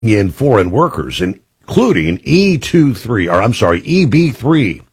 in foreign workers, including EB3,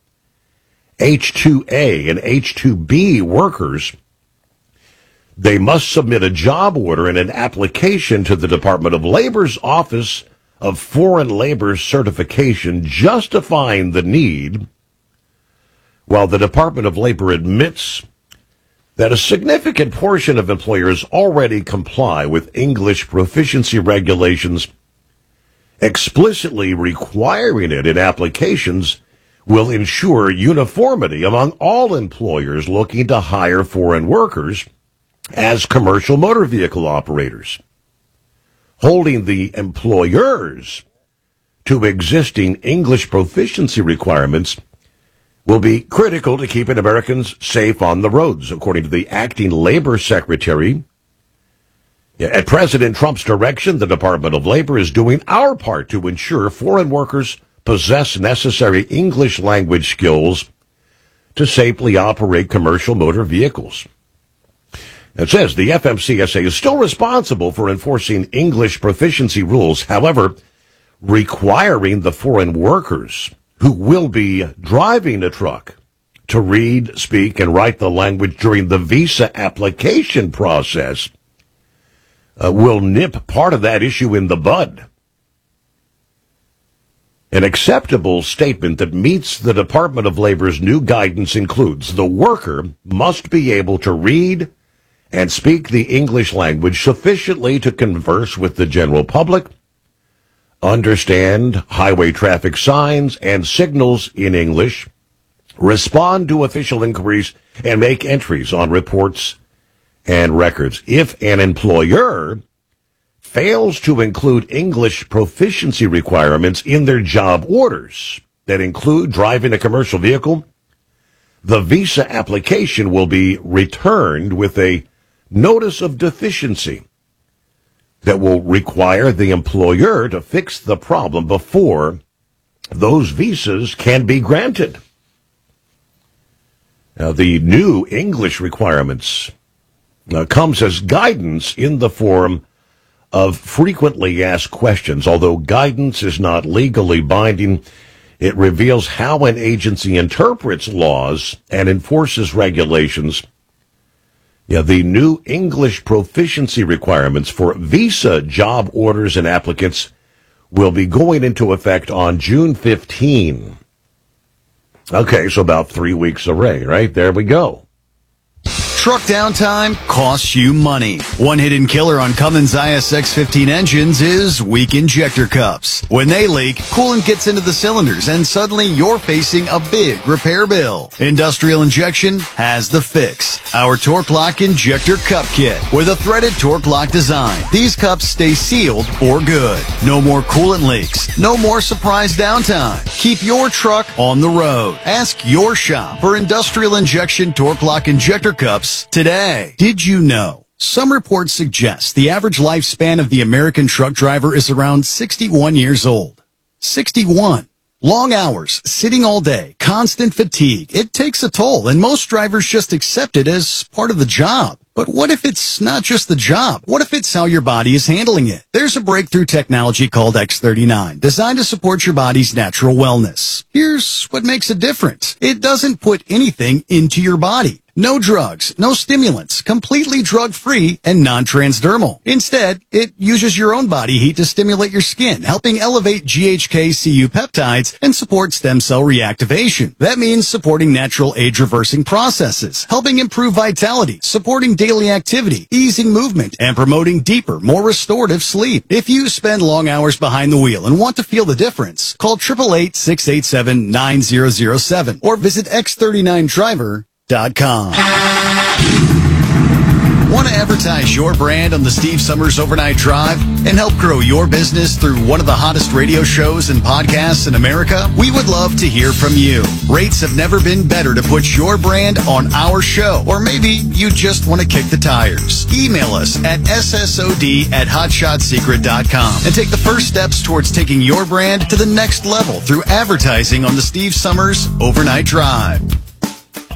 H2A, and H2B workers. They must submit a job order and an application to the Department of Labor's Office of Foreign Labor Certification justifying the need, while the Department of Labor admits that a significant portion of employers already comply with English proficiency regulations. Explicitly requiring it in applications will ensure uniformity among all employers looking to hire foreign workers as commercial motor vehicle operators. Holding the employers to existing English proficiency requirements will be critical to keeping Americans safe on the roads, according to the acting labor secretary. At President Trump's direction, the Department of Labor is doing our part to ensure foreign workers possess necessary English language skills to safely operate commercial motor vehicles. It says the FMCSA is still responsible for enforcing English proficiency rules. However, requiring the foreign workers who will be driving a truck to read, speak, and write the language during the visa application process will nip part of that issue in the bud. An acceptable statement that meets the Department of Labor's new guidance includes the worker must be able to read and speak the English language sufficiently to converse with the general public, understand highway traffic signs and signals in English, respond to official inquiries, and make entries on reports and records. If an employer fails to include English proficiency requirements in their job orders that include driving a commercial vehicle, the visa application will be returned with a notice of deficiency that will require the employer to fix the problem before those visas can be granted. Now, the new English requirements comes as guidance in the form of frequently asked questions. Although guidance is not legally binding, it reveals how an agency interprets laws and enforces regulations. The new English proficiency requirements for visa job orders and applicants will be going into effect on June 15. Okay, so about 3 weeks away, right? There we go. Truck downtime costs you money. One hidden killer on Cummins ISX-15 engines is weak injector cups. When they leak, coolant gets into the cylinders and suddenly you're facing a big repair bill. Industrial Injection has the fix. Our Torque Lock Injector Cup Kit with a threaded Torque Lock design. These cups stay sealed for good. No more coolant leaks. No more surprise downtime. Keep your truck on the road. Ask your shop for Industrial Injection Torque Lock Injector Cups today. Did you know? Some reports suggest the average lifespan of the American truck driver is around 61 years old. 61. Long hours, sitting all day, constant fatigue. It takes a toll, and most drivers just accept it as part of the job. But what if it's not just the job? What if it's how your body is handling it? There's a breakthrough technology called X39, designed to support your body's natural wellness. Here's what makes it different. It doesn't put anything into your body. No drugs, no stimulants, completely drug-free and non-transdermal. Instead, it uses your own body heat to stimulate your skin, helping elevate GHK-Cu peptides and support stem cell reactivation. That means supporting natural age-reversing processes, helping improve vitality, supporting daily activity, easing movement, and promoting deeper, more restorative sleep. If you spend long hours behind the wheel and want to feel the difference, call 888-687-9007 or visit X39Driver.com. Want to advertise your brand on the Steve Summers Overnight Drive and help grow your business through one of the hottest radio shows and podcasts in America? We would love to hear from you. Rates have never been better to put your brand on our show, or maybe you just want to kick the tires. Email us at ssod@hotshotsecret.com and take the first steps towards taking your brand to the next level through advertising on the Steve Summers Overnight Drive.